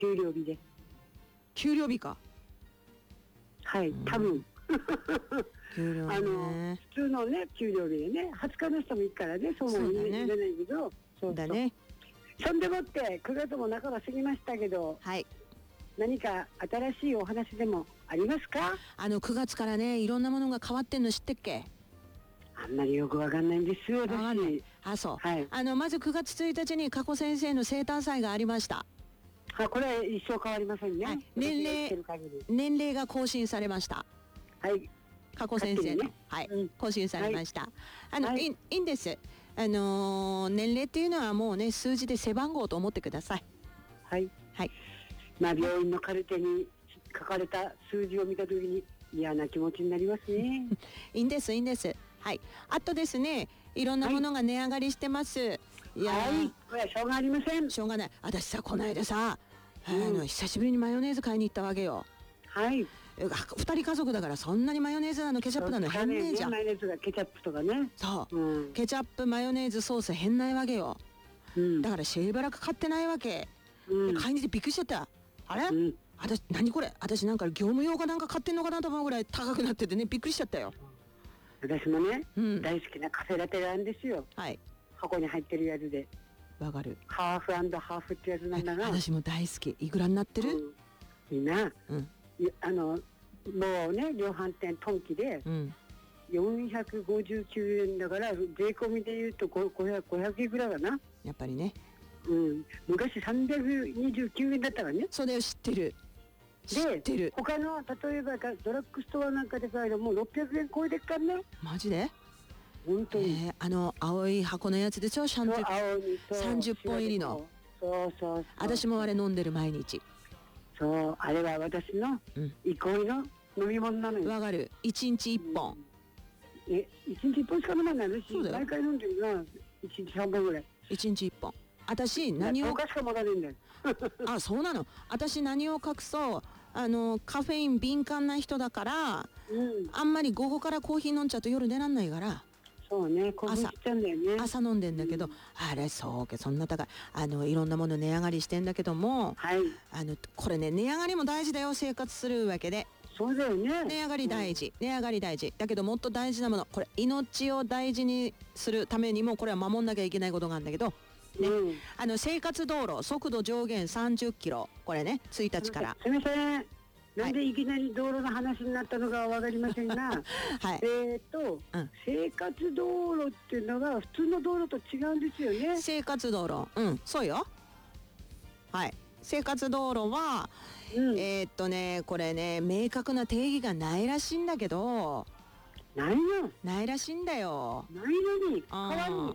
給料日で。 給料日か。 はい、多分。 給料ね。 普通のね、給料日でね、20日の人もいいからね、そうなん言えないけど、 そうだね。 そんでもって9月も半ば過ぎましたけど、 はい。 何か新しいお話でもありますか ？9月からね、いろんなものが変わってんの知ってっけ？ あんまりよくわかんないんですよ、私。 あ、そう。 はい、 まず9月1日に加古先生の生誕祭がありました。 これは一生変わりませんね。はい、 年齢が更新されました。 はい。 加古先生の、ね、はい、更新されました。はい、いいんです。年齢っていうのはもうね、数字で背番号と思ってください。 はい。 はい。 まあ、病院のカルテに書かれた数字を見たときに嫌な気持ちになりますね。 いいんです、いいんです。はい。あとですね、いろんなものが値上がりしてます。はい、 これはしょうがありません。 しょうがない。私さ、この間さ、久しぶりにマヨネーズ買いに行ったわけよ。 はい。 2人家族だからそんなにマヨネーズなのケチャップなの変ねえじゃん。 マヨネーズがケチャップとかね。 そう、ケチャップマヨネーズソース変ないわけよ。だからしばらく買ってないわけ。買いに行ってびっくりしちゃった。あれ？私何これ？私なんか業務用かなんか買ってんのかなと思うぐらい高くなっててね、びっくりしちゃったよ。 私もね、大好きなカフェラテがあるんですよ。はい。箱に入ってるやつで。 わかる。 ハーフ&ハーフってやつなんだが。 私も大好き。いくらになってる？ みんな、もうね、量販店トンキで、459円だから、税込みで言うと500円ぐらいかな。 やっぱりね。 昔329円だったからね。 それを知ってる。知ってる。 他の例えばドラッグストアなんかで買えばもう600円超えてっからね。 マジで？ 本当に。 青い箱のやつでしょ、30本入りの。 そう私もあれ飲んでる毎日。 そう、あれは私の憩いの飲み物なのよ。 わかる。1日1本。 1日1本しか飲まないのし、毎回飲んでるな。1日3本ぐらい。 1日1本。私何を 10日しか持たねえんだよ。 あ、そうなの。私何を隠そう、カフェイン敏感な人だから、あんまり午後からコーヒー飲んじゃうと夜寝らんないから。 そうね、興奮しちゃうんだよね。 朝飲んでんだけど、あれそうけ、そんな高い、いろんなもの値上がりしてんだけども、これね、値上がりも大事だよ、生活するわけで。 そうだよね。 値上がり大事、値上がり大事だけど、もっと大事なもの、これ命を大事にするためにもこれは守んなきゃいけないことがあるんだけどね、生活道路速度上限30キロ、これね、1日から。 すみません、なんでいきなり道路の話になったのかわかりませんが、はい、生活道路っていうのが普通の道路と違うんですよね。 生活道路、そうよ。はい、生活道路は、これね、明確な定義がないらしいんだけど。ないらしいんだよ。 ないのに川に。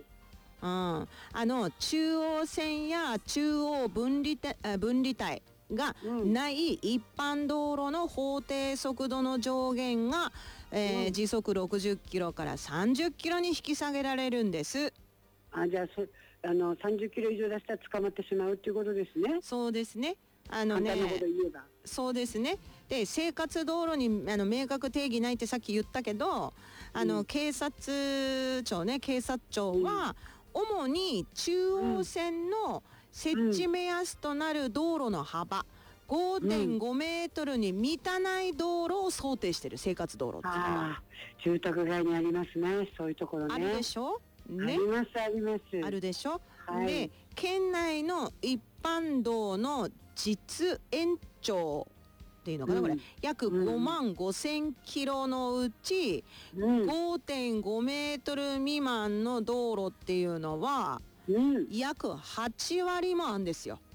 中央線や中央分離帯がない一般道路の法定速度の上限が、時速60キロから30キロに引き下げられるんです。 じゃあ30キロ以上出したら捕まってしまうっていうことですね。 そうですね。 簡単なこと言えば。 そうですね。で、生活道路に明確定義ないってさっき言ったけど、警察庁ね、警察庁は、主に中央線の設置目安となる道路の幅、5.5 メートルに満たない道路を想定している、生活道路っていうのは。 住宅街にありますね、そういうところね。 あるでしょ、ね、 ありますあります。 あるでしょ、で、県内の一般道の実延長っていうのかな、これ約5万5千キロのうち、5.5 メートル未満の道路っていうのは、約8割もあるんですよ。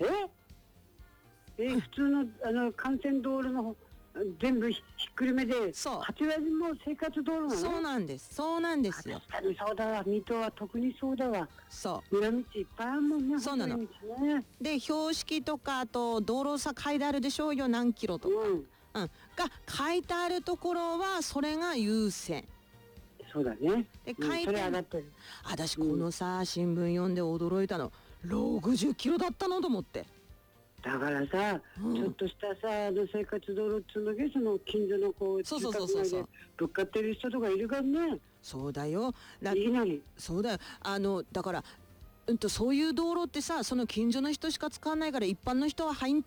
普通の幹線道路の全部ひっくるめで8割も生活道路なの？ そうなんです、そうなんですよ。 確かにそうだわ、水戸は特にそうだわ。 そう、 裏道いっぱいあるもんね。 そうなの。で、標識とか、あと道路差書いてあるでしょうよ、何キロとか、が書いてあるところはそれが優先。 そうだね。 で、書いて、 それ上がってる。 私このさ、新聞読んで驚いたの、60キロだったのと思って。 だからさ、ちょっとしたさ、生活道路っつうのが、その近所の住宅街でぶっかってる人とかいるからね。 そうだよ。 いきなり。 そうだよ。だからそういう道路ってさ、その近所の人しか使わないから一般の人は入っ